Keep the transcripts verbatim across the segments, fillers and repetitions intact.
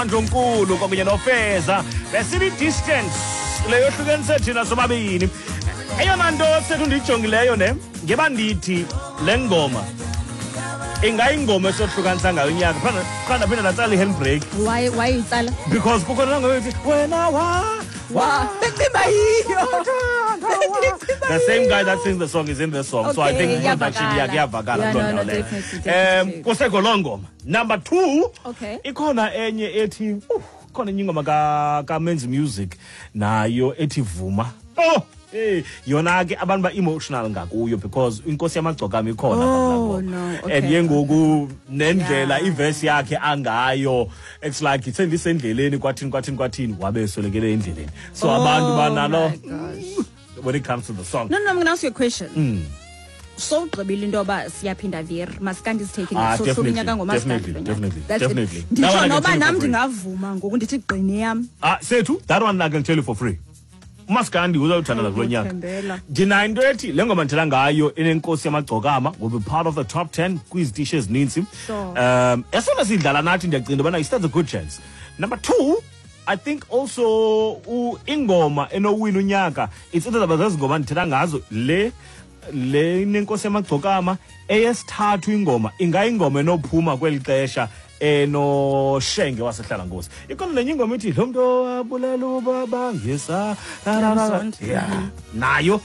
Ndlonkulu kwakunye noFeza besithi distance leyo hlukenise thina sobabini. Eyona nto sethu ndijongileyo ne ngeba ndithi le ngoma ingayingoma esohlukanisa ngayo unyaka phana phana phina latsala ihandbrake. Why why itsala? Because kukhona langoyithi wena wa wa bekuba yiyo. The same guy that sings the song is in the song. Okay, so I think production yakuyavakala kuloo ndawo leyo. Um kuseko lo ngoma. Number two, okay. Ikhona enye ethi uh, khona enye ingoma ka ka Men's Music nayo ethi Vuma. Oh, hey, yona ke abantu ba emotional ngakuyo because inkosi yamagcokama ikhona oh, no, okay. And yengoku nendlela iverse yakhe angayo, it's like it's endleleni kwathini kwathini kwathini wabe solekele endleleni. So oh, abantu banalo when it comes to the song. No, no, I'm going to ask you a question. Mm. So gqibile into ba siyaphinda vir Maskandi is taking ah, so hlunyaka ngoMaskandi definitely definitely ndisho noba nami ndingavuma ngoku ndithi gqine yami ah sethu that one I can tell you for free. Maskandi uzawuthanda kulo nyaka ndina into ethi le ngoma ndithela ngayo enenkosi yamagcokama will be part of the top ten kwizitishi ezininzi. Um esona sidlala nathi ndiyacinga bana it stands a good chance. Number two, I think also u ingoma enowina unyaka it's either abazazi ngoma ndithela ngazo le le nenkosi yamagcokama eyesithathu ingoma ingayingoma enophuma kweli xesha eno Shenge wasehlala Nkosi. Ikhona nenye ingoma ethi lo muntu abulela ubaba ngesa yeah nayo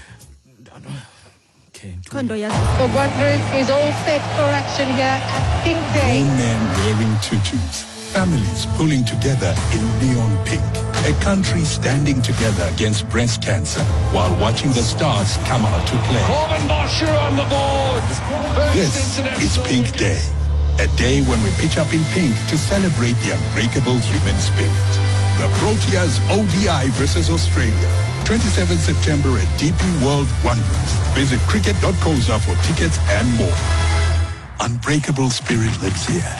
okay Kondo yazi The Wanderers is all set for action here at Pink Day. All men wearing tutus, families pulling together in neon pink, a country standing together against breast cancer while watching the stars come out to play. Corbin Bosher on the board. This is Pink Day, a day when we pitch up in pink to celebrate the unbreakable human spirit. The Proteas O D I versus Australia, twenty-seventh September at D P World Wanderers. Visit cricket dot coza for tickets and more. Unbreakable spirit lives here.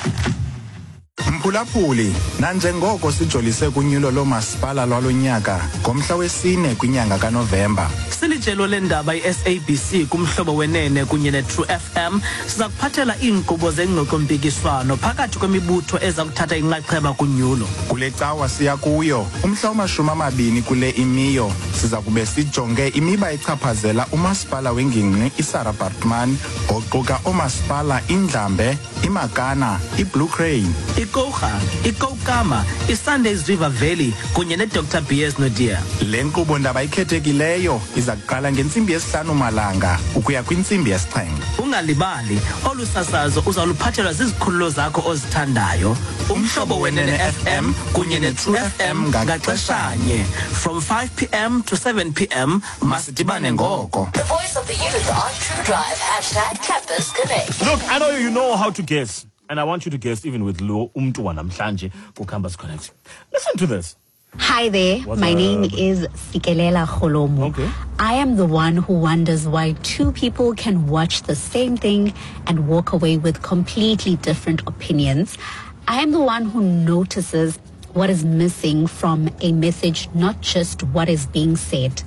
Mphulaphuli nanjengoko sijolise kunyulo lomasipala lwalonyaka ngomhla wesine kwinyanga kaNovemba. Silijelo lendaba i-S A B C kumhlobo wenene kunye ne-True F M siza kuphathela iinkqubo zengxoxo-mpikiswano phakathi kwemibutho eza kuthatha inxaxheba kunyulo. Kule cawa siya kuyo umhla wamashumi amabini kule imiyo siza kube sijonge imiba echaphazela umasipala wengingqi iSarah Baartman oquka omasipala iNdlambe, iMakana, iBlue Crane, iKouga, iKoukama, iSundays River Valley kunye ne-Doctor B S Naudé. Le nkqubo ndaba ikhethekileyo iza kuqala ngentsimbi yesihlanu malanga ukuya kwintsimbi yesixhenxe. Ungalibali olu sasazo uzawuluphathelwa zizikhululo zakho ozithandayo umhlobo wenene F M kunye ne-True F M ngaxeshanye from five p m to seven p m masidibane ngoko. The voice of the youth on True Drive hashtag Campus Connect. Look, I know you know how to guess, and I want you to guess even with lo umtu wanamhlanje ku Campus Connect. Listen to this. Hi there, What's my up? name is Sikelela Kholomo. Okay. I am the one who wonders why two people can watch the same thing and walk away with completely different opinions. I am the one who notices what is missing from a message, not just what is being said.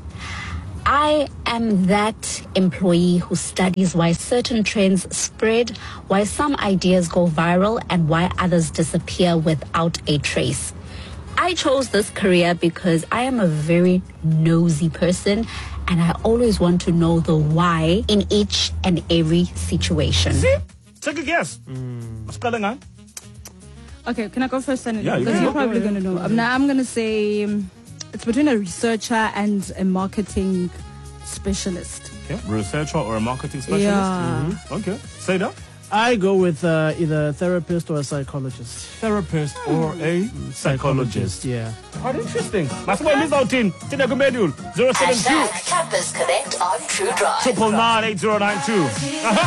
I am that employee who studies why certain trends spread, why some ideas go viral, and why others disappear without a trace. I chose this career because I am a very nosy person and I always want to know the why in each and every situation. See? Take a guess. Mm. Okay, can I go first? Then? Yeah, you because can you're go. probably going to know. Um, now I'm going to say um, it's between a researcher and a marketing specialist. Okay. Researcher or a marketing specialist? Yeah. Mm-hmm. Okay. Say that. I go with uh, either a therapist or a psychologist. Therapist or a psychologist. Yeah. How interesting. That's why Liz out in. Tina Gumediul. zero seven two. Hashtag Campus Connect on True Drive. Triple nine eight zero nine two.